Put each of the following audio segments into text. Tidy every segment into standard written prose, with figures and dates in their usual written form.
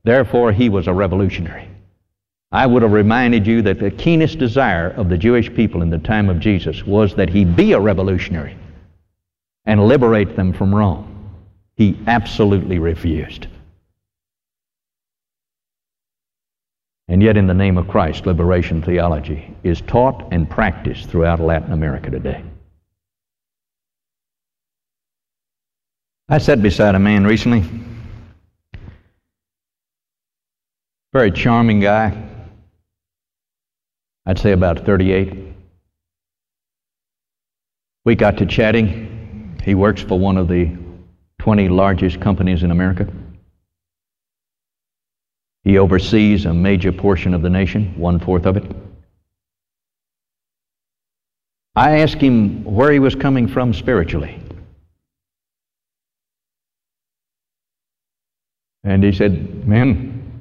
Therefore, he was a revolutionary. I would have reminded you that the keenest desire of the Jewish people in the time of Jesus was that he be a revolutionary and liberate them from Rome. He absolutely refused. And yet, in the name of Christ, liberation theology is taught and practiced throughout Latin America today. I sat beside a man recently, very charming guy, I'd say about 38. We got to chatting. He works for one of the 20 largest companies in America. He oversees a major portion of the nation, 1/4 of it. I asked him where he was coming from spiritually. And he said, "Man,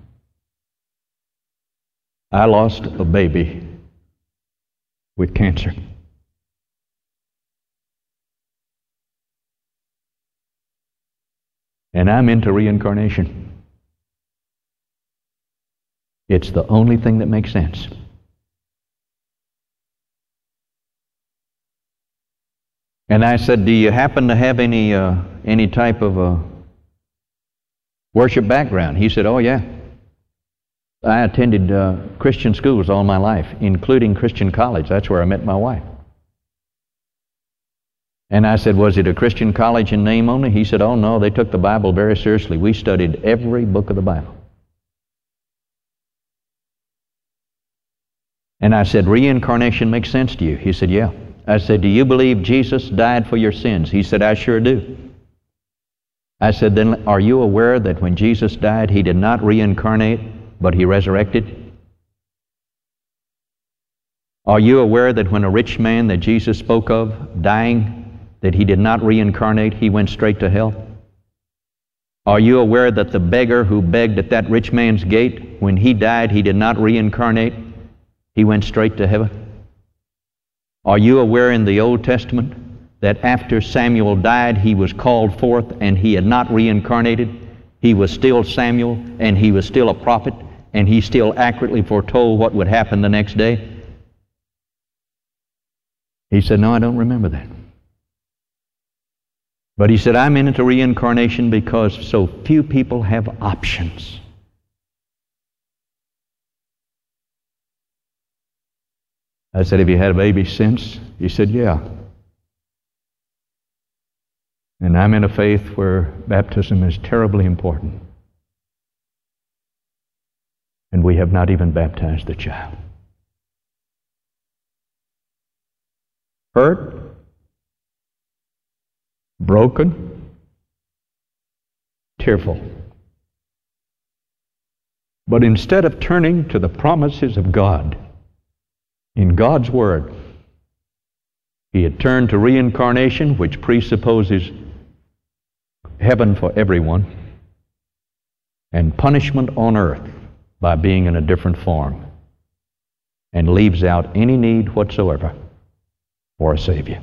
I lost a baby with cancer. And I'm into reincarnation. It's the only thing that makes sense." And I said, "Do you happen to have any type of worship background?" He said, "Oh yeah. I attended Christian schools all my life, including Christian college. That's where I met my wife." And I said, "Was it a Christian college in name only?" He said, "Oh no, they took the Bible very seriously. We studied every book of the Bible." And I said, "Reincarnation makes sense to you?" He said, "Yeah." I said, "Do you believe Jesus died for your sins?" He said, "I sure do." I said, "Then are you aware that when Jesus died, he did not reincarnate, but he resurrected?" Are you aware that when a rich man that Jesus spoke of dying, that he did not reincarnate, he went straight to hell? Are you aware that the beggar who begged at that rich man's gate, when he died, he did not reincarnate, he went straight to heaven? Are you aware in the Old Testament that after Samuel died, he was called forth and he had not reincarnated? He was still Samuel and he was still a prophet and he still accurately foretold what would happen the next day? He said, "No, I don't remember that." But he said, "I'm into reincarnation because so few people have options." I said, "Have you had a baby since?" He said, "Yeah." And I'm in a faith where baptism is terribly important. And we have not even baptized the child. Hurt, broken, tearful. But instead of turning to the promises of God in God's Word, he had turned to reincarnation, which presupposes heaven for everyone, and punishment on earth by being in a different form, and leaves out any need whatsoever for a Savior.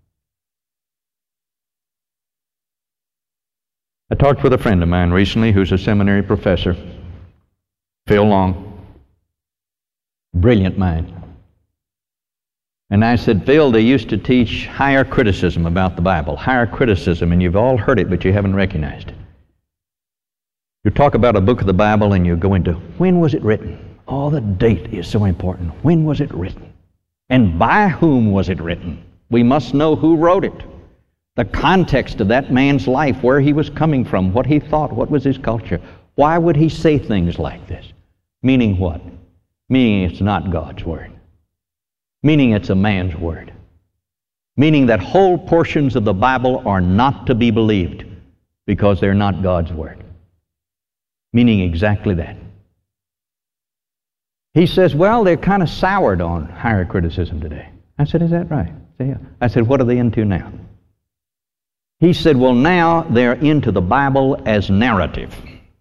I talked with a friend of mine recently who's a seminary professor, Phil Long, brilliant mind. And I said, "Phil, they used to teach higher criticism about the Bible, higher criticism, and you've all heard it, but you haven't recognized it. You talk about a book of the Bible and you go into, when was it written? Oh, the date is so important. When was it written? And by whom was it written? We must know who wrote it. The context of that man's life, where he was coming from, what he thought, what was his culture. Why would he say things like this? Meaning what? Meaning it's not God's Word. Meaning it's a man's word. Meaning that whole portions of the Bible are not to be believed because they're not God's Word. Meaning exactly that. He says, well, they're kind of soured on higher criticism today. I said, is that right? Yeah. I said, what are they into now? He said, well, now they're into the Bible as narrative.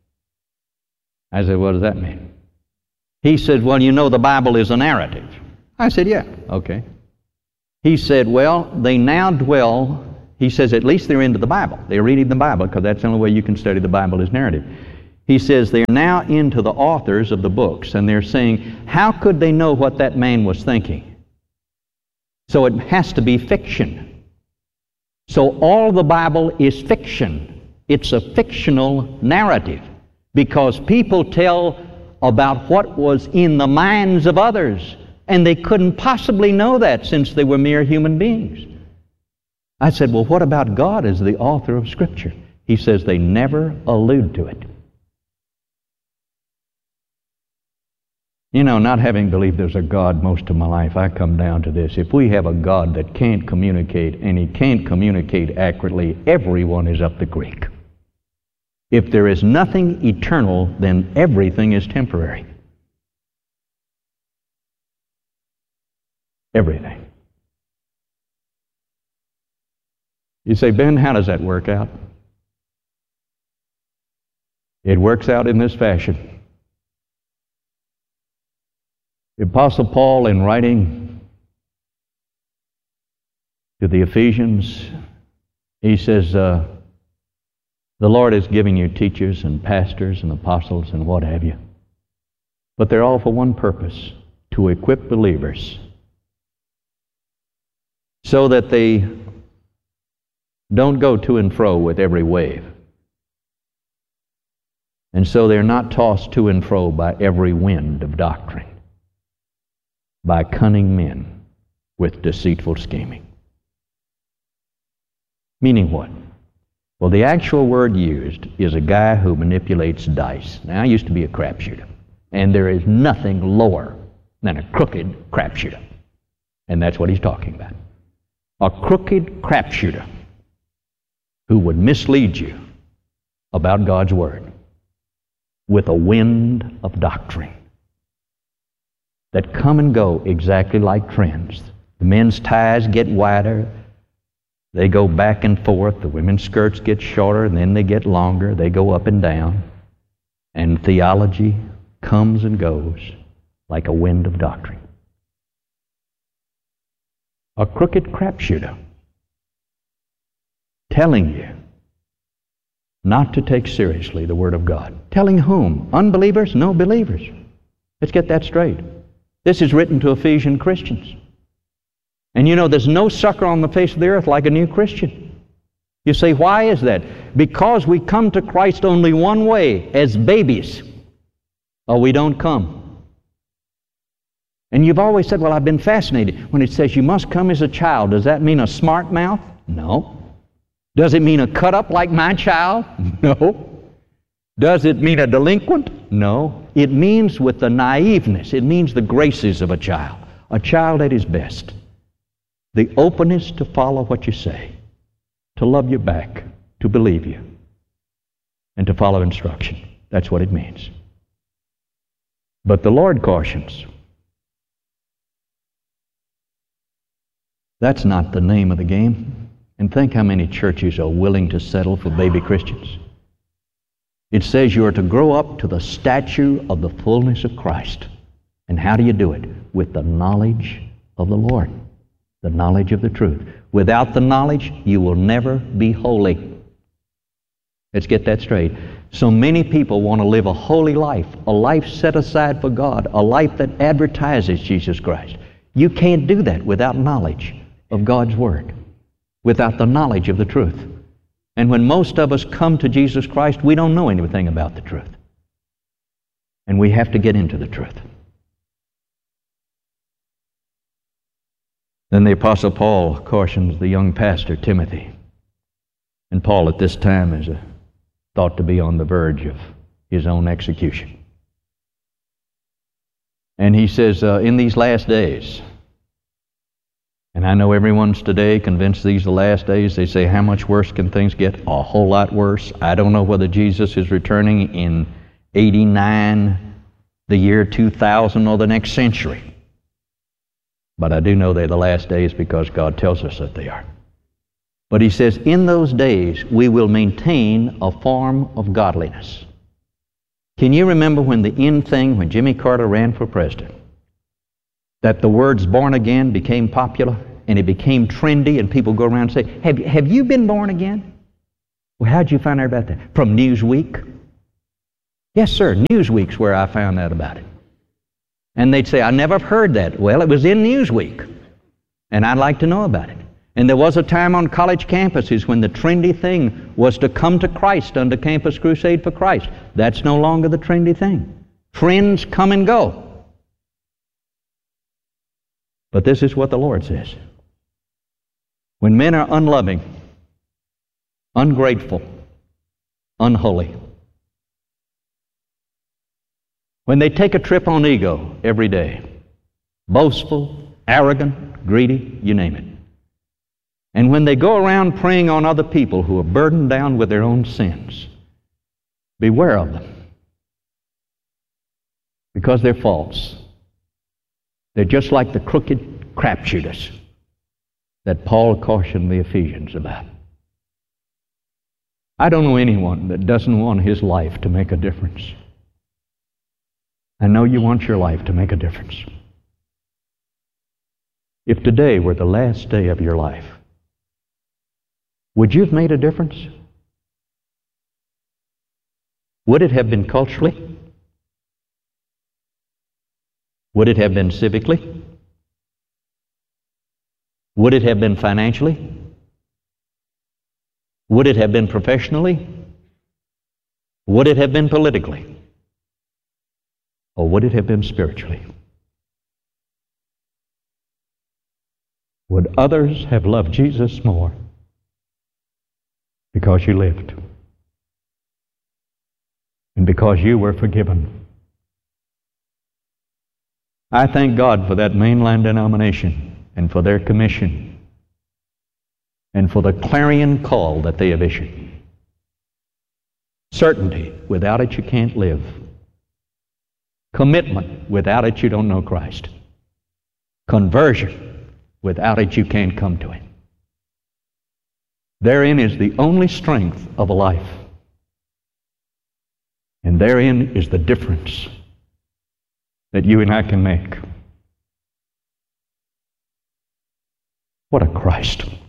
I said, what does that mean? He said, well, you know the Bible is a narrative. I said, yeah, okay. He said, well, they now dwell, he says, at least they're into the Bible. They're reading the Bible because that's the only way you can study the Bible is narrative. He says they're now into the authors of the books, and they're saying, how could they know what that man was thinking? So it has to be fiction. So all the Bible is fiction. It's a fictional narrative, because people tell about what was in the minds of others, and they couldn't possibly know that since they were mere human beings. I said, well, what about God as the author of Scripture? He says they never allude to it. You know, not having believed there's a God most of my life, I come down to this. If we have a God that can't communicate, and He can't communicate accurately, everyone is up the creek. If there is nothing eternal, then everything is temporary. Everything. You say, Ben, how does that work out? It works out in this fashion. The Apostle Paul, in writing to the Ephesians, he says, the Lord is giving you teachers and pastors and apostles and what have you. But they're all for one purpose, to equip believers so that they don't go to and fro with every wave. And so they're not tossed to and fro by every wind of doctrine, by cunning men with deceitful scheming. Meaning what? Well, the actual word used is a guy who manipulates dice. Now, I used to be a crapshooter, and there is nothing lower than a crooked crapshooter. And that's what he's talking about. A crooked crapshooter who would mislead you about God's Word with a wind of doctrine that come and go exactly like trends. The men's ties get wider. They go back and forth. The women's skirts get shorter, and then they get longer. They go up and down. And theology comes and goes like a wind of doctrine. A crooked crapshooter telling you not to take seriously the Word of God. Telling whom? Unbelievers? No, believers. Let's get that straight. This is written to Ephesian Christians. And you know, there's no sucker on the face of the earth like a new Christian. You say, why is that? Because we come to Christ only one way, as babies, or we don't come. And you've always said, well, I've been fascinated. When it says you must come as a child, does that mean a smart mouth? No. Does it mean a cut up like my child? No. Does it mean a delinquent? No. It means with the naiveness, it means the graces of a child at his best. The openness to follow what you say, to love you back, to believe you, and to follow instruction. That's what it means. But the Lord cautions, that's not the name of the game. And think how many churches are willing to settle for baby Christians. It says you are to grow up to the stature of the fullness of Christ. And how do you do it? With the knowledge of the Lord, the knowledge of the truth. Without the knowledge, you will never be holy. Let's get that straight. So many people want to live a holy life, a life set aside for God, a life that advertises Jesus Christ. You can't do that without knowledge of God's Word, without the knowledge of the truth. And when most of us come to Jesus Christ, we don't know anything about the truth. And we have to get into the truth. Then the Apostle Paul cautions the young pastor, Timothy. And Paul at this time is thought to be on the verge of his own execution. And he says, in these last days, and I know everyone's today convinced these are the last days. They say, how much worse can things get? A whole lot worse. I don't know whether Jesus is returning in 89, the year 2000, or the next century. But I do know they're the last days because God tells us that they are. But he says, in those days we will maintain a form of godliness. Can you remember when the end thing, when Jimmy Carter ran for president, that the words born again became popular and it became trendy and people go around and say, have you been born again? Well, how'd you find out about that? From Newsweek? Yes, sir, Newsweek's where I found out about it. And they'd say, I never heard that. Well, it was in Newsweek, and I'd like to know about it. And there was a time on college campuses when the trendy thing was to come to Christ under Campus Crusade for Christ. That's no longer the trendy thing. Trends come and go. But this is what the Lord says. When men are unloving, ungrateful, unholy, when they take a trip on ego every day, boastful, arrogant, greedy, you name it, and when they go around preying on other people who are burdened down with their own sins, beware of them, because they're false. They're just like the crooked crapshooters that Paul cautioned the Ephesians about. I don't know anyone that doesn't want his life to make a difference. I know you want your life to make a difference. If today were the last day of your life, would you have made a difference? Would it have been culturally? Would it have been civically? Would it have been financially? Would it have been professionally? Would it have been politically? Or would it have been spiritually? Would others have loved Jesus more because you lived and because you were forgiven? I thank God for that mainline denomination and for their commission and for the clarion call that they have issued. Certainty, without it you can't live. Commitment, without it you don't know Christ. Conversion, without it you can't come to Him. Therein is the only strength of a life. And therein is the difference that you and I can make. What a Christ.